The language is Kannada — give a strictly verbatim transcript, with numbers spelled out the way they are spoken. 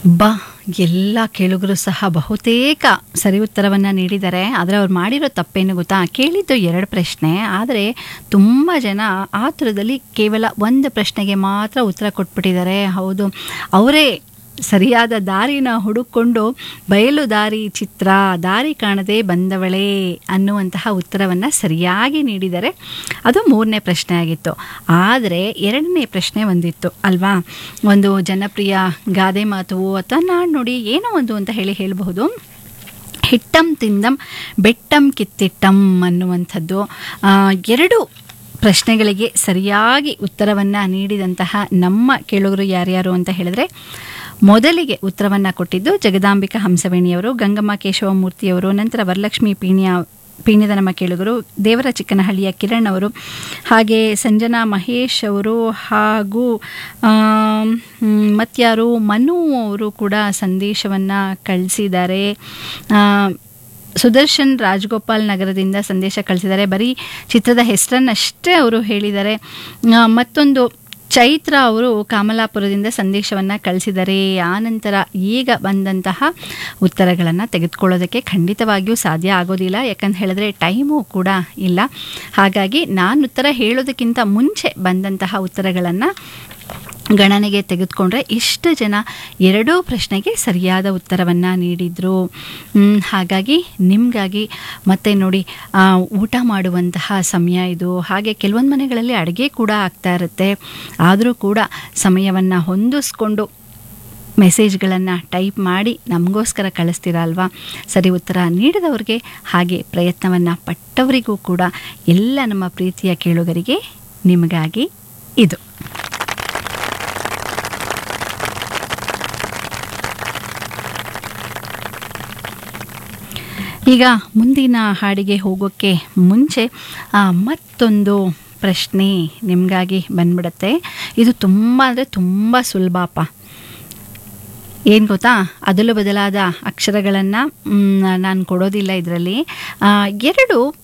ಬಾ ಎಲ್ಲ ಕೇಳುಗರು ಸಹ ಬಹುತೇಕ ಸರಿ ಉತ್ತರವನ್ನು ನೀಡಿದ್ದಾರೆ. ಆದರೆ ಅವ್ರು ಮಾಡಿರೋ ತಪ್ಪೇನು ಗೊತ್ತಾ, ಕೇಳಿದ್ದು ಎರಡು ಪ್ರಶ್ನೆ, ಆದರೆ ತುಂಬ ಜನ ಆತುರದಲ್ಲಿ ಕೇವಲ ಒಂದು ಪ್ರಶ್ನೆಗೆ ಮಾತ್ರ ಉತ್ತರ ಕೊಟ್ಬಿಟ್ಟಿದ್ದಾರೆ. ಹೌದು, ಅವರೇ ಸರಿಯಾದ ದಾರಿನ ಹುಡುಕೊಂಡು ಬಯಲು ದಾರಿ ಚಿತ್ರ ದಾರಿ ಕಾಣದೆ ಬಂದವಳೇ ಅನ್ನುವಂತಹ ಉತ್ತರವನ್ನು ಸರಿಯಾಗಿ ನೀಡಿದರೆ ಅದು ಮೂರನೇ ಪ್ರಶ್ನೆ ಆಗಿತ್ತು. ಆದರೆ ಎರಡನೇ ಪ್ರಶ್ನೆ ಒಂದಿತ್ತು ಅಲ್ವಾ, ಒಂದು ಜನಪ್ರಿಯ ಗಾದೆ ಮಾತು ಅಥವಾ ನಾಡು ನುಡಿ ಏನೋ ಒಂದು ಅಂತ ಹೇಳಿ ಹೇಳಬಹುದು. ಹಿಟ್ಟಂ ತಿಂದಂ ಬೆಟ್ಟಂ ಕಿತ್ತಿಟ್ಟಂ ಅನ್ನುವಂಥದ್ದು. ಎರಡು ಪ್ರಶ್ನೆಗಳಿಗೆ ಸರಿಯಾಗಿ ಉತ್ತರವನ್ನು ನೀಡಿದಂತಹ ನಮ್ಮ ಕೇಳುಗರು ಯಾರ್ಯಾರು ಅಂತ ಹೇಳಿದ್ರೆ, ಮೊದಲಿಗೆ ಉತ್ತರವನ್ನು ಕೊಟ್ಟಿದ್ದು ಜಗದಾಂಬಿಕಾ ಹಂಸವೇಣಿಯವರು, ಗಂಗಮ್ಮ ಕೇಶವಮೂರ್ತಿಯವರು, ನಂತರ ವರಲಕ್ಷ್ಮಿ ಪೀಣ್ಯ ಪೀಣ್ಯದ ನಮ್ಮ ಕೇಳುಗರು, ದೇವರ ಚಿಕ್ಕನಹಳ್ಳಿಯ ಕಿರಣ್ ಅವರು, ಹಾಗೆ ಸಂಜನಾ ಮಹೇಶ್ ಅವರು, ಹಾಗೂ ಮತ್ಯಾರು ಮನು ಅವರು ಕೂಡ ಸಂದೇಶವನ್ನು ಕಳಿಸಿದ್ದಾರೆ. ಸುದರ್ಶನ್ ರಾಜಗೋಪಾಲ್ ನಗರದಿಂದ ಸಂದೇಶ ಕಳಿಸಿದ್ದಾರೆ. ಬರೀ ಚಿತ್ರದ ಹೆಸರನ್ನಷ್ಟೇ ಅವರು ಹೇಳಿದ್ದಾರೆ. ಮತ್ತೊಂದು ಚೈತ್ರ ಅವರು ಕಾಮಲಾಪುರದಿಂದ ಸಂದೇಶವನ್ನು ಕಳಿಸಿದ್ದಾರೆ. ಆನಂತರ ಈಗ ಬಂದಂತಹ ಉತ್ತರಗಳನ್ನು ತೆಗೆದುಕೊಳ್ಳೋದಕ್ಕೆ ಖಂಡಿತವಾಗಿಯೂ ಸಾಧ್ಯ ಆಗೋದಿಲ್ಲ, ಯಾಕಂತ ಹೇಳಿದ್ರೆ ಟೈಮು ಕೂಡ ಇಲ್ಲ. ಹಾಗಾಗಿ ನಾನು ಉತ್ತರ ಹೇಳೋದಕ್ಕಿಂತ ಮುಂಚೆ ಬಂದಂತಹ ಉತ್ತರಗಳನ್ನು ಗಣನೆಗೆ ತೆಗೆದುಕೊಂಡ್ರೆ ಎಷ್ಟು ಜನ ಎರಡೂ ಪ್ರಶ್ನೆಗೆ ಸರಿಯಾದ ಉತ್ತರವನ್ನು ನೀಡಿದರು. ಹಾಗಾಗಿ ನಿಮಗಾಗಿ ಮತ್ತೆ ನೋಡಿ, ಊಟ ಮಾಡುವಂತಹ ಸಮಯ ಇದು. ಹಾಗೆ ಕೆಲವೊಂದು ಮನೆಗಳಲ್ಲಿ ಅಡುಗೆ ಕೂಡ ಆಗ್ತಾ ಇರುತ್ತೆ. ಆದರೂ ಕೂಡ ಸಮಯವನ್ನು ಹೊಂದಿಸ್ಕೊಂಡು ಮೆಸೇಜ್ಗಳನ್ನು ಟೈಪ್ ಮಾಡಿ ನಮಗೋಸ್ಕರ ಕಳಿಸ್ತೀರಾ ಅಲ್ವಾ. ಸರಿ ಉತ್ತರ ನೀಡಿದವ್ರಿಗೆ ಹಾಗೆ ಪ್ರಯತ್ನವನ್ನು ಪಟ್ಟವರಿಗೂ ಕೂಡ ಎಲ್ಲ ನಮ್ಮ ಪ್ರೀತಿಯ ಕೇಳುಗರಿಗೆ ನಿಮಗಾಗಿ ಇದು. ಈಗ ಮುಂದಿನ ಹಾಡಿಗೆ ಹೋಗೋಕ್ಕೆ ಮುಂಚೆ ಮತ್ತೊಂದು ಪ್ರಶ್ನೆ ನಿಮಗಾಗಿ ಬಂದ್ಬಿಡುತ್ತೆ. ಇದು ತುಂಬ ಅಂದರೆ ತುಂಬ ಸುಲಭಪ್ಪ. ಏನು ಗೊತ್ತಾ, ಅದಲು ಬದಲಾದ ಅಕ್ಷರಗಳನ್ನು ನಾನು ಕೊಡೋದಿಲ್ಲ ಇದರಲ್ಲಿ. ಎರಡು